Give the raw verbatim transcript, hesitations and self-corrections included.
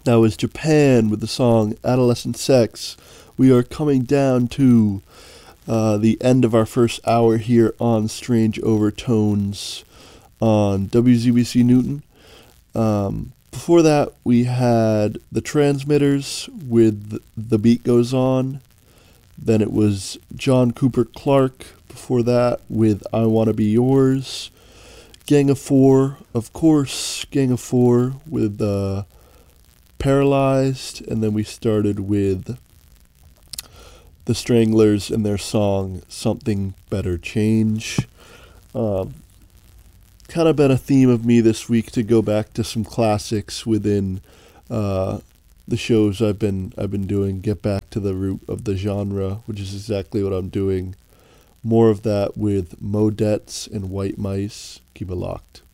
That was Japan with the song Adolescent Sex. We are coming down to uh, the end of our first hour here on Strange Overtones on W Z B C Newton. Um, before that, we had the Transmitters with The Beat Goes On. Then it was John Cooper Clarke before that with I Wanna Be Yours. Gang of Four, of course, Gang of Four with uh, Paralyzed. And then we started with the Stranglers and their song Something Better Change. Um, kind of been a theme of me this week to go back to some classics within uh, the shows I've been I've been doing. Get back to the root of the genre, which is exactly what I'm doing. More of that with Modettes and White Mice. Keep it locked.